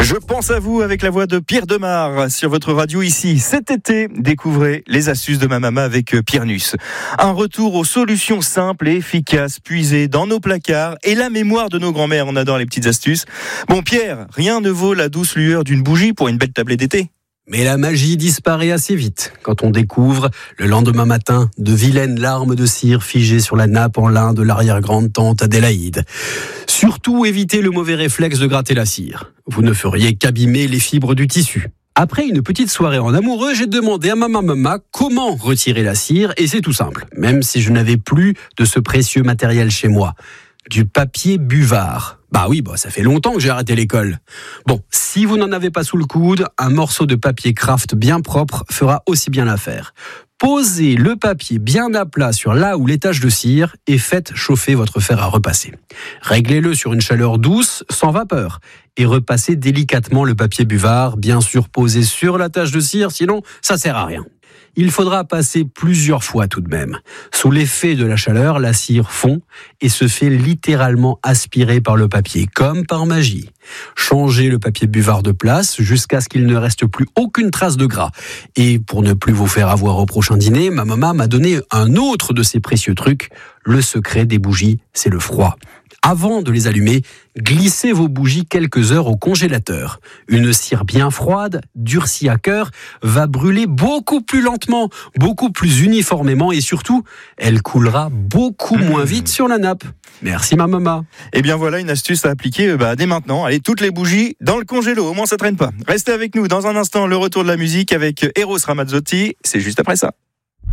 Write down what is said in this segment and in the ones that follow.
Je pense à vous avec la voix de Pierre Demar sur votre radio ici. Cet été, découvrez les astuces de ma maman avec Pierre Nuss. Un retour aux solutions simples et efficaces puisées dans nos placards et la mémoire de nos grands-mères. On adore les petites astuces. Bon Pierre, rien ne vaut la douce lueur d'une bougie pour une belle tablée d'été. Mais la magie disparaît assez vite quand on découvre, le lendemain matin, de vilaines larmes de cire figées sur la nappe en lin de l'arrière-grande-tante Adélaïde. Surtout, évitez le mauvais réflexe de gratter la cire. Vous ne feriez qu'abîmer les fibres du tissu. Après une petite soirée en amoureux, j'ai demandé à ma maman comment retirer la cire, et c'est tout simple, même si je n'avais plus de ce précieux matériel chez moi. Du papier buvard. Ça fait longtemps que j'ai arrêté l'école. Bon, si vous n'en avez pas sous le coude, un morceau de papier craft bien propre fera aussi bien l'affaire. Posez le papier bien à plat sur là où les taches de cire et faites chauffer votre fer à repasser. Réglez-le sur une chaleur douce, sans vapeur, et repassez délicatement le papier buvard, bien sûr posé sur la tache de cire, sinon ça sert à rien. Il faudra passer plusieurs fois tout de même. Sous l'effet de la chaleur, la cire fond et se fait littéralement aspirer par le papier, comme par magie. Changez le papier buvard de place jusqu'à ce qu'il ne reste plus aucune trace de gras. Et pour ne plus vous faire avoir au prochain dîner, ma maman m'a donné un autre de ces précieux trucs. Le secret des bougies, c'est le froid. Avant de les allumer, glissez vos bougies quelques heures au congélateur. Une cire bien froide, durcie à cœur, va brûler beaucoup plus lentement, beaucoup plus uniformément et surtout, elle coulera beaucoup moins vite sur la nappe. Merci ma maman. Et bien voilà une astuce à appliquer dès maintenant. Allez, toutes les bougies dans le congélo, au moins ça traîne pas. Restez avec nous dans un instant, le retour de la musique avec Eros Ramazzotti. C'est juste après ça.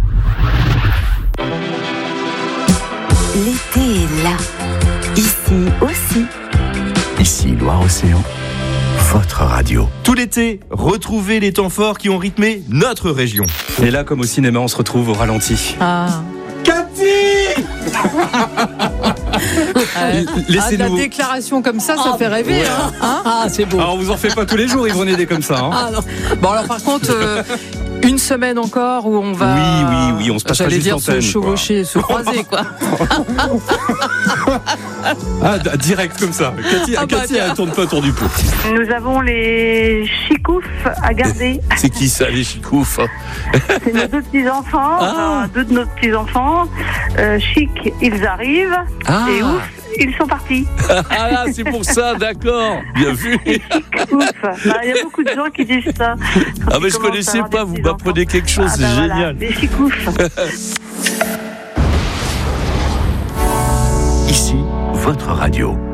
L'été est là. Ici aussi. Ici, Loire-Océan, votre radio. Tout l'été, retrouvez les temps forts qui ont rythmé notre région. Et là, comme au cinéma, on se retrouve au ralenti. Ah. Cathy La déclaration comme ça fait rêver. Ouais. C'est beau. Alors, on vous en fait pas tous les jours, Yvonne Aidé, comme ça. Non. Bon, alors par contre, une semaine encore où on va. Oui, on se passera juste l'antenne. Se chevaucher, se croiser, quoi. Direct comme ça. Cathy, elle tourne pas autour du pot. Nous avons les chicoufs à garder. C'est qui ça, les chicoufs? C'est nos deux petits-enfants, deux de nos petits-enfants. Chic, ils arrivent. Et ouf, ils sont partis. C'est pour ça, d'accord. Bien vu. Et chic, ouf. Il y a beaucoup de gens qui disent ça. Mais je connaissais pas, vous m'apprenez quelque chose, c'est génial. Des chicoufs. Ici, votre radio.